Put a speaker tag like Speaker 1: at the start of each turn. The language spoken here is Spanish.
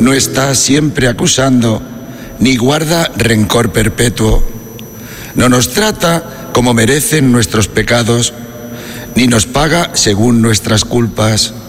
Speaker 1: no está siempre acusando, ni guarda rencor perpetuo. No nos trata como merecen nuestros pecados, ni nos paga según nuestras culpas.